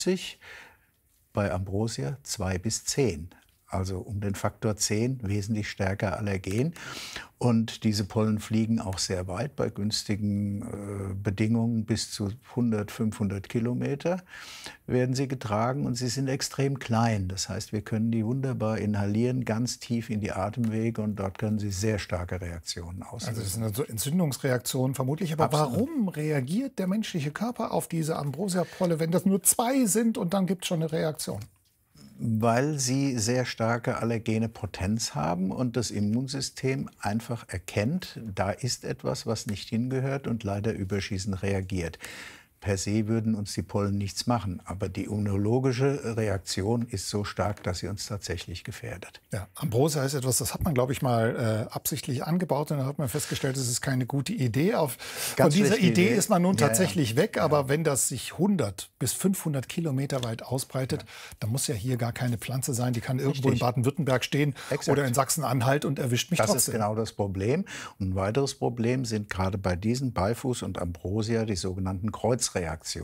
bei Ambrosia 2 bis 10. Also um den Faktor 10 wesentlich stärker allergen. Und diese Pollen fliegen auch sehr weit bei günstigen Bedingungen. Bis zu 100, 500 Kilometer werden sie getragen und sie sind extrem klein. Das heißt, wir können die wunderbar inhalieren, ganz tief in die Atemwege, und dort können sie sehr starke Reaktionen auslösen. Also das sind also Entzündungsreaktionen vermutlich. Aber Absolut. Warum reagiert der menschliche Körper auf diese Ambrosia-Pollen, wenn das nur 2 sind und dann gibt es schon eine Reaktion? Weil sie sehr starke allergene Potenz haben und das Immunsystem einfach erkennt, da ist etwas, was nicht hingehört, und leider überschießend reagiert. Per se würden uns die Pollen nichts machen, aber die immunologische Reaktion ist so stark, dass sie uns tatsächlich gefährdet. Ja, Ambrosia ist etwas, das hat man, glaube ich, mal absichtlich angebaut, und dann hat man festgestellt, es ist keine gute Idee. Von dieser Idee ist man nun tatsächlich weg, aber wenn das sich 100 bis 500 Kilometer weit ausbreitet, dann muss ja hier gar keine Pflanze sein, die kann irgendwo in Baden-Württemberg stehen oder in Sachsen-Anhalt und erwischt mich trotzdem. Das ist genau das Problem. Und ein weiteres Problem sind gerade bei diesen Beifuß und Ambrosia die sogenannten Kreuzreaktionen.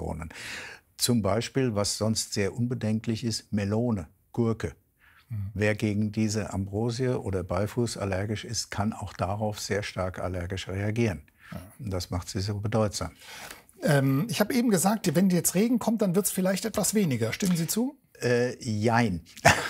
Zum Beispiel, was sonst sehr unbedenklich ist, Melone, Gurke. Wer gegen diese Ambrosia oder Beifuß allergisch ist, kann auch darauf sehr stark allergisch reagieren. Und das macht sie so bedeutsam. Ich habe eben gesagt, wenn jetzt Regen kommt, dann wird es vielleicht etwas weniger. Stimmen Sie zu? Jein.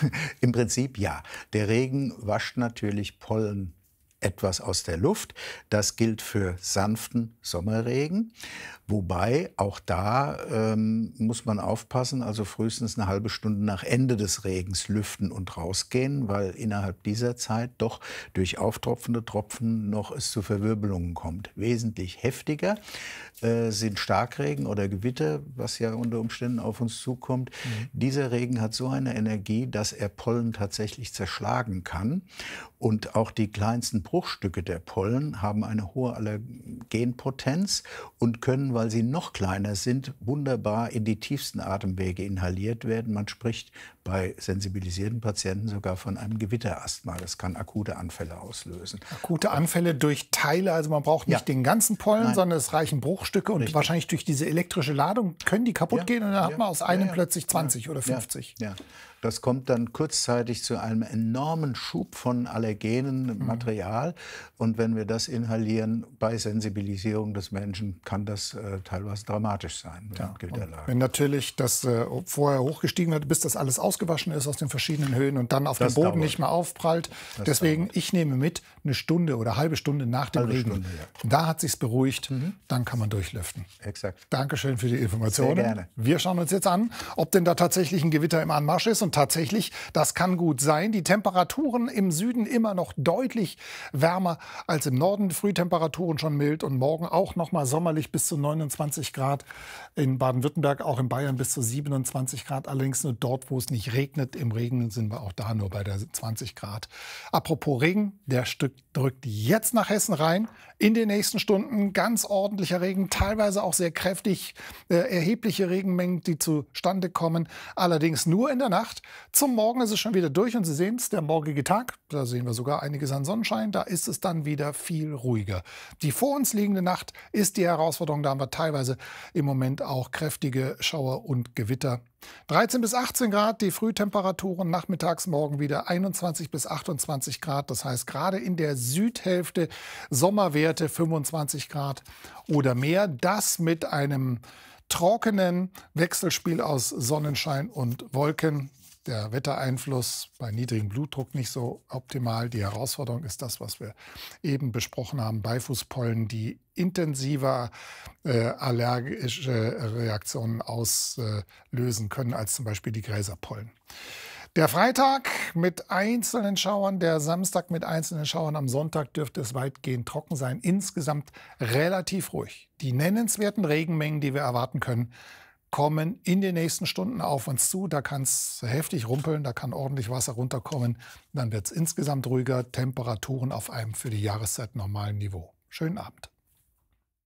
Im Prinzip ja. Der Regen wascht natürlich Pollen etwas aus der Luft. Das gilt für sanften Sommerregen. Wobei, auch da muss man aufpassen, also frühestens eine halbe Stunde nach Ende des Regens lüften und rausgehen, weil innerhalb dieser Zeit doch durch auftropfende Tropfen noch es zu Verwirbelungen kommt. Wesentlich heftiger sind Starkregen oder Gewitter, was ja unter Umständen auf uns zukommt. Dieser Regen hat so eine Energie, dass er Pollen tatsächlich zerschlagen kann. Und auch die kleinsten Bruchstücke der Pollen haben eine hohe Allergenpotenz und können, weil sie noch kleiner sind, wunderbar in die tiefsten Atemwege inhaliert werden. Man spricht bei sensibilisierten Patienten sogar von einem Gewitterasthma. Das kann akute Anfälle auslösen. Akute Anfälle durch Teile, also man braucht nicht den ganzen Pollen, sondern es reichen Bruchstücke, und wahrscheinlich durch diese elektrische Ladung können die kaputt gehen, und dann hat man aus einem plötzlich 20 oder 50. Ja. Das kommt dann kurzzeitig zu einem enormen Schub von allergenen Material. Und wenn wir das inhalieren bei Sensibilisierung des Menschen, kann das teilweise dramatisch sein. Wenn natürlich das vorher hochgestiegen wird, bis das alles ausgewaschen ist aus den verschiedenen Höhen und dann auf dem Boden nicht mehr aufprallt. Deswegen, ich nehme mit, eine Stunde oder halbe Stunde nach dem Regen. Da hat sich's beruhigt, dann kann man durchlüften. Exakt. Dankeschön für die Informationen. Sehr gerne. Wir schauen uns jetzt an, ob denn da tatsächlich ein Gewitter im Anmarsch ist. Und tatsächlich, das kann gut sein. Die Temperaturen im Süden immer noch deutlich wärmer als im Norden. Frühtemperaturen schon mild und morgen auch noch mal sommerlich bis zu 29 Grad. In Baden-Württemberg, auch in Bayern bis zu 27 Grad. Allerdings nur dort, wo es nicht regnet. Im Regen sind wir auch da nur bei der 20 Grad. Apropos Regen, der drückt jetzt nach Hessen rein. In den nächsten Stunden ganz ordentlicher Regen, teilweise auch sehr kräftig, erhebliche Regenmengen, die zustande kommen. Allerdings nur in der Nacht. Zum Morgen ist es schon wieder durch und Sie sehen es, der morgige Tag, da sehen wir sogar einiges an Sonnenschein, da ist es dann wieder viel ruhiger. Die vor uns liegende Nacht ist die Herausforderung, da haben wir teilweise im Moment auch kräftige Schauer und Gewitter. 13 bis 18 Grad, die Frühtemperaturen, nachmittags morgen wieder 21 bis 28 Grad. Das heißt, gerade in der Südhälfte Sommerwerte 25 Grad oder mehr. Das mit einem trockenen Wechselspiel aus Sonnenschein und Wolken. Der Wettereinfluss bei niedrigem Blutdruck nicht so optimal. Die Herausforderung ist das, was wir eben besprochen haben. Beifußpollen, die intensiver allergische Reaktionen auslösen können als zum Beispiel die Gräserpollen. Der Freitag mit einzelnen Schauern, der Samstag mit einzelnen Schauern, am Sonntag dürfte es weitgehend trocken sein. Insgesamt relativ ruhig. Die nennenswerten Regenmengen, die wir erwarten können, kommen in den nächsten Stunden auf uns zu. Da kann es heftig rumpeln, da kann ordentlich Wasser runterkommen. Dann wird es insgesamt ruhiger, Temperaturen auf einem für die Jahreszeit normalen Niveau. Schönen Abend.